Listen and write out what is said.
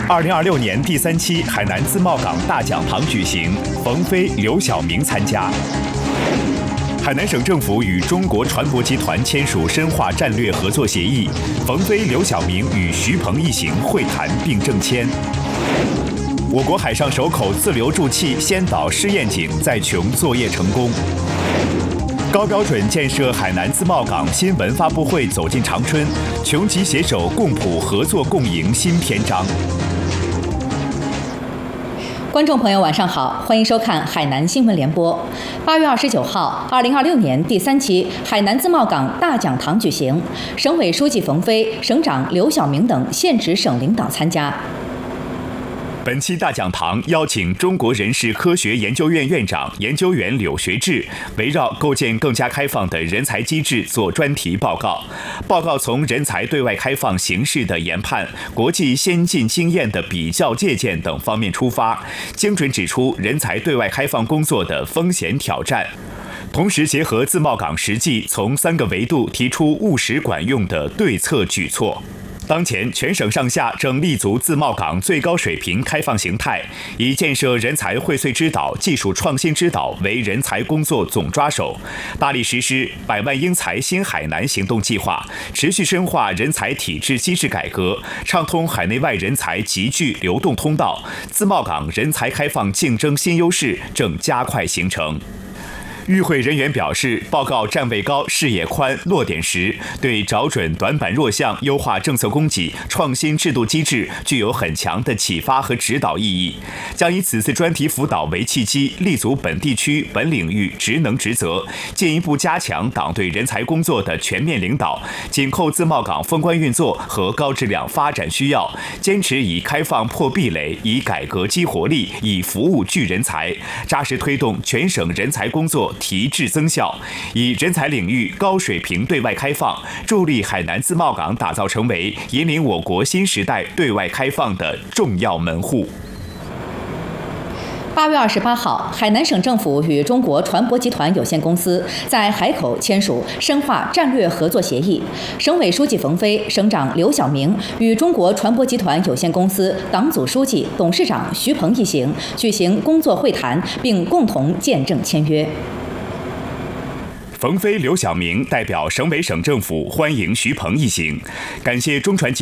2026年第3期海南自贸港大讲堂举行，冯飞、刘晓明参加。海南省政府与中国船舶集团签署深化战略合作协议，冯飞、刘晓明与徐鹏一行会谈并证签。我国海上首口自流助气先导试验井在琼作业成功。高标准建设海南自贸港新闻发布会走进长春，琼集携手共谱合作共赢新篇章。 观众朋友，晚上好，欢迎收看海南新闻联播。8月29号，2026年第3期海南自贸港大讲堂举行，省委书记冯飞、省长刘晓明等现职省领导参加。 本期大讲堂邀请中国人事科学研究院院长、研究员柳学志围绕构建更加开放的人才机制做专题报告。报告从人才对外开放形势的研判、国际先进经验的比较借鉴等方面出发，精准指出人才对外开放工作的风险挑战。同时结合自贸港实际，从3个维度提出务实管用的对策举措。当前，全省上下正立足自贸港最高水平开放形态，以建设人才荟萃之岛、技术创新之岛为人才工作总抓手，大力实施100万英才新海南行动计划，持续深化人才体制机制改革，畅通海内外人才集聚流动通道。自贸港人才开放竞争新优势正加快形成。与会人员表示，报告站位高、视野宽、落点实，对找准短板弱项、优化政策供给、创新制度机制具有很强的启发和指导意义。将以此次专题辅导为契机，立足本地区、本领域职能职责，进一步加强党对人才工作的全面领导，紧扣自贸港封关运作和高质量发展需要，坚持以开放破壁垒，以改革激活力，以服务聚人才，扎实推动全省人才工作提质增效，以人才领域高水平对外开放，助力海南自贸港打造成为引领我国新时代对外开放的重要门户。 8月28号，海南省政府与中国船舶集团有限公司在海口签署深化战略合作协议。省委书记冯飞、省长刘晓明与中国船舶集团有限公司党组书记、董事长徐鹏一行举行工作会谈，并共同见证签约。 冯飞、刘晓明代表省委省政府欢迎徐鹏一行，感谢中船集